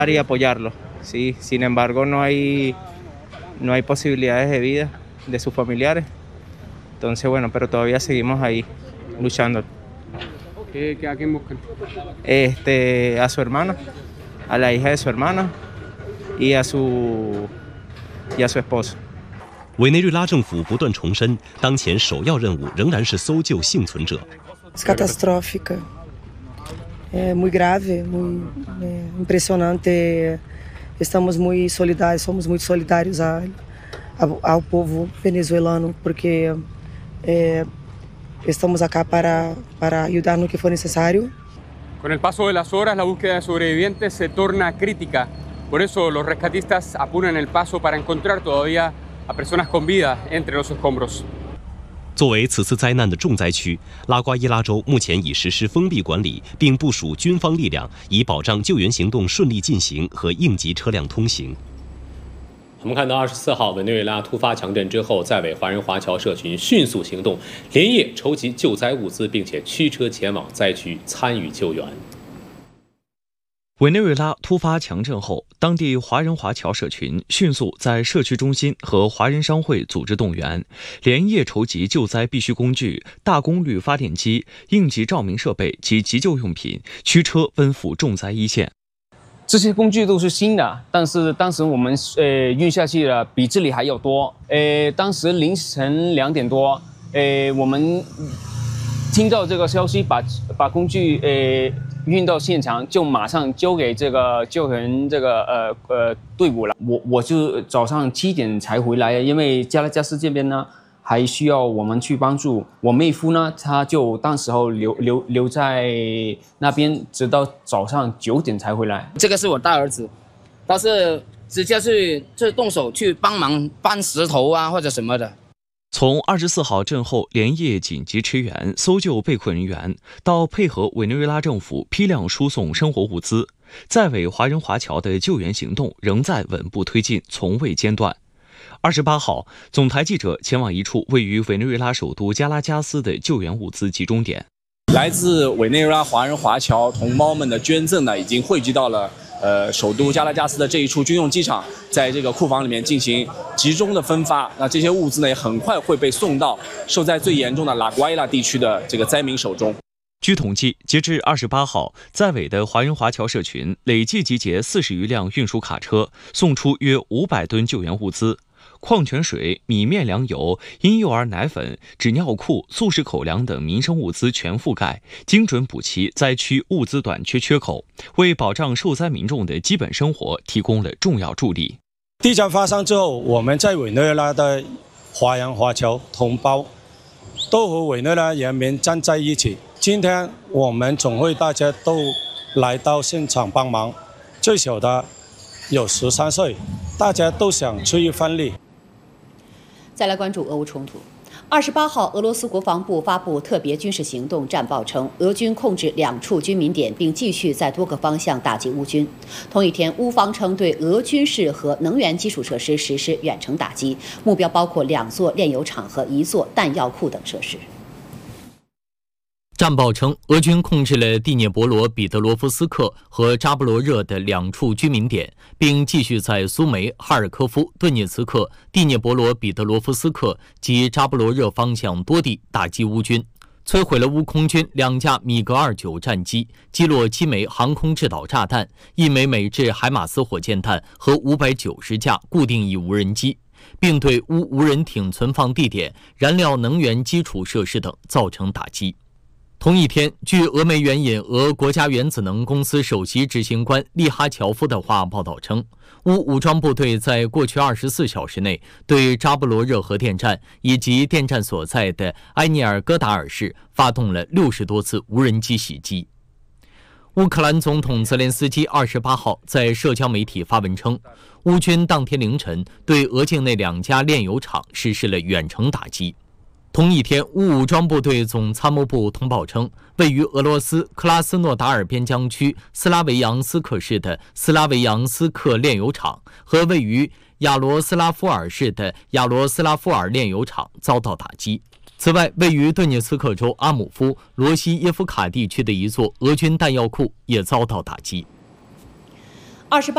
y apoyarlo. Sí, sin embargo no hay posibilidades de vida de sus familiares. Entonces bueno, pero todavía seguimos ahí luchando. ¿A quién buscan? A su hermana, a la hija de su hermana y a su esposo。 委内瑞拉政府不断重申，当前首要任务仍然是搜救幸存者。 Catastrófica, muito grave, muito impressionante. Estamos muito solidários, somos muito solidários ao povo venezuelano, porque estamos acá para ayudar no que for necesario. Con el paso de las horas, la búsqueda de sobrevivientes se torna crítica. Por eso los rescatistas apuran el paso para encontrar todavía a personas con vida entre los escombros。 作为此次灾难的重灾区，拉瓜伊拉州目前已实施封闭管理，并部署军方力量，以保障救援行动顺利进行和应急车辆通行。 我们看到24号委内瑞拉突发强震之后，在委华人华侨社群迅速行动，连夜筹集救灾物资，并且驱车前往灾区参与救援。 委内瑞拉突发强震后，当地华人华侨社群迅速在社区中心和华人商会组织动员，连夜筹集救灾必需工具、大功率发电机、应急照明设备及急救用品，驱车奔赴重灾一线。 这些工具都是新的，但是当时我们运下去的比这里还要多。当时凌晨2点多，我们听到这个消息，把工具运到现场，就马上交给这个救援队伍了。我就早上7点才回来，因为加拉加斯这边呢还需要我们去帮助。我妹夫呢，他就当时候留在那边，直到早上9点才回来。 这个是我大儿子，他是直接去动手去帮忙搬石头啊或者什么的。 从24号震后连夜紧急驰援搜救被困人员，到配合委内瑞拉政府批量输送生活物资，在委华人华侨的救援行动仍在稳步推进，从未间断。28号，总台记者前往一处位于委内瑞拉首都加拉加斯的救援物资集中点。 来自委内瑞拉华人华侨同胞们的捐赠呢，已经汇聚到了首都加拉加斯的这一处军用机场，在这个库房里面进行集中的分发。那这些物资呢，也很快会被送到受灾最严重的拉瓜伊拉地区的这个灾民手中。 据统计，截至28号，在委的华人华侨社群累计集结40余辆运输卡车，送出约500吨救援物资。矿泉水、米面粮油、婴幼儿奶粉、纸尿裤、速食口粮等民生物资全覆盖，精准补齐灾区物资短缺缺口，为保障受灾民众的基本生活提供了重要助力。 地震发生之后，我们在委内瑞拉的华人华侨同胞都和委内瑞拉人民站在一起。今天我们总会大家都来到现场帮忙，最小的有13岁，大家都想出一份力。 再来关注俄乌冲突。28号，俄罗斯国防部发布特别军事行动战报称，俄军控制2处军民点，并继续在多个方向打击乌军。同一天，乌方称对俄军事和能源基础设施实施远程打击，目标包括2座炼油厂和1座弹药库等设施。 战报称，俄军控制了第聂伯罗彼得罗夫斯克和扎波罗热的2处居民点，并继续在苏梅、哈尔科夫、顿涅茨克、第聂伯罗彼得罗夫斯克及扎波罗热方向多地打击乌军，摧毁了乌空军2架米格29战机，击落7枚航空制导炸弹、1枚美制海马斯火箭弹和590架固定翼无人机，并对乌无人艇存放地点、燃料能源基础设施等造成打击。同一天，据俄媒援引俄国家原子能公司首席执行官利哈乔夫的话报道称，乌武装部队在过去24小时内对扎波罗热核电站以及电站所在的埃涅尔戈达尔市发动了60多次无人机袭击。乌克兰总统泽连斯基28号在社交媒体发文称，乌军当天凌晨对俄境内2家炼油厂实施了远程打击。同一天，乌武装部队总参谋部通报称，位于俄罗斯克拉斯诺达尔边疆区斯拉维扬斯克市的斯拉维扬斯克炼油厂和位于亚罗斯拉夫尔市的亚罗斯拉夫尔炼油厂遭到打击。此外，位于顿涅茨克州阿姆夫罗西耶夫卡地区的一座俄军弹药库也遭到打击。 28